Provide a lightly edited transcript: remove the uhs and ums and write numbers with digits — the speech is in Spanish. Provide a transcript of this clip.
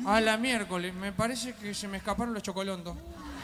A la miércoles, me parece que se me escaparon los chocolontos.